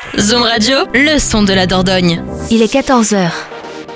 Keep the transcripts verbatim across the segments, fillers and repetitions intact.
Zoom Radio, le son de la Dordogne. Il est quatorze heures.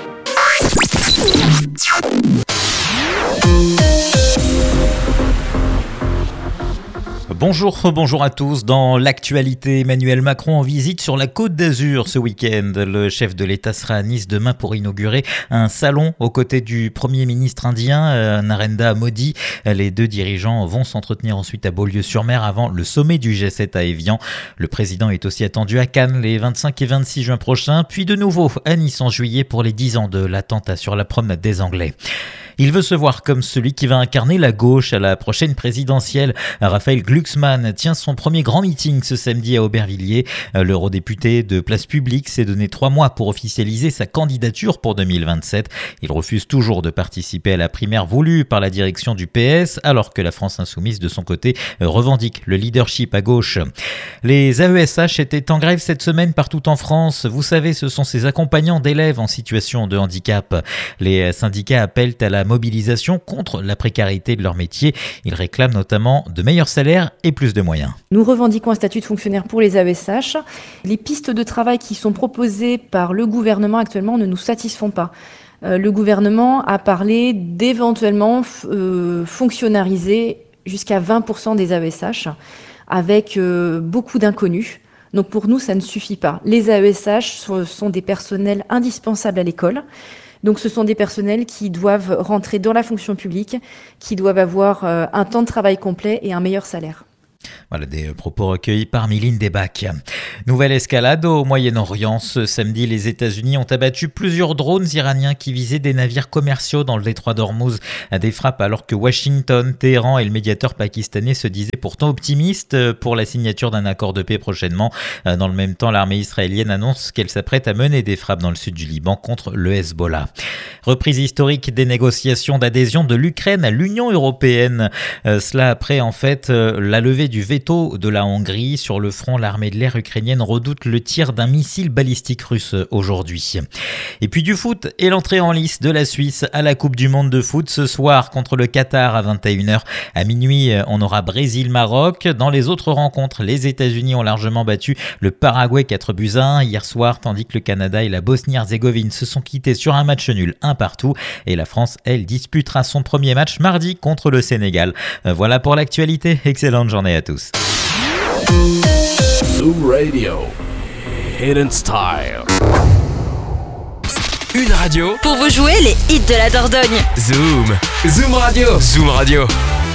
Bonjour, bonjour à tous. Dans l'actualité, Emmanuel Macron en visite sur la Côte d'Azur ce week-end. Le chef de l'État sera à Nice demain pour inaugurer un salon aux côtés du Premier ministre indien, Narendra Modi. Les deux dirigeants vont s'entretenir ensuite à Beaulieu-sur-Mer avant le sommet du G sept à Évian. Le président est aussi attendu à Cannes les vingt-cinq et vingt-six juin prochains, puis de nouveau à Nice en juillet pour les dix ans de l'attentat sur la promenade des Anglais. Il veut se voir comme celui qui va incarner la gauche à la prochaine présidentielle. Raphaël Glucksmann tient son premier grand meeting ce samedi à Aubervilliers. L'eurodéputé de Place Publique s'est donné trois mois pour officialiser sa candidature pour deux mille vingt-sept. Il refuse toujours de participer à la primaire voulue par la direction du P S, alors que la France Insoumise, de son côté, revendique le leadership à gauche. Les A E S H étaient en grève cette semaine partout en France. Vous savez, ce sont ces accompagnants d'élèves en situation de handicap. Les syndicats appellent à la mobilisation contre la précarité de leur métier. Ils réclament notamment de meilleurs salaires et plus de moyens. Nous revendiquons un statut de fonctionnaire pour les A E S H. Les pistes de travail qui sont proposées par le gouvernement actuellement ne nous satisfont pas. Euh, le gouvernement a parlé d'éventuellement euh, fonctionnariser jusqu'à vingt pour cent des A E S H avec euh, beaucoup d'inconnus. Donc pour nous, ça ne suffit pas. Les A E S H sont, sont des personnels indispensables à l'école. Donc ce sont des personnels qui doivent rentrer dans la fonction publique, qui doivent avoir euh, un temps de travail complet et un meilleur salaire. Voilà des propos recueillis par Mylène Debac. Nouvelle escalade au Moyen-Orient. Ce samedi, les États-Unis ont abattu plusieurs drones iraniens qui visaient des navires commerciaux dans le détroit d'Ormuz. Des frappes alors que Washington, Téhéran et le médiateur pakistanais se disaient pourtant optimistes pour la signature d'un accord de paix prochainement. Dans le même temps, l'armée israélienne annonce qu'elle s'apprête à mener des frappes dans le sud du Liban contre le Hezbollah. Reprise historique des négociations d'adhésion de l'Ukraine à l'Union européenne. Euh, cela après en fait euh, la levée du veto de la Hongrie. Sur le front, l'armée de l'air ukrainienne redoute le tir d'un missile balistique russe aujourd'hui. Et puis du foot et l'entrée en lice de la Suisse à la Coupe du Monde de foot ce soir contre le Qatar à vingt et une heures. À minuit, on aura Brésil-Maroc. Dans les autres rencontres, les États-Unis ont largement battu le Paraguay quatre buts à un hier soir, tandis que le Canada et la Bosnie-Herzégovine se sont quittés sur un match nul, un partout. Et la France, elle, disputera son premier match mardi contre le Sénégal. Voilà pour l'actualité. Excellente journée à tous. Zoom Radio, Hidden Style. Une radio pour vous jouer les hits de la Dordogne. Zoom, Zoom Radio, Zoom Radio.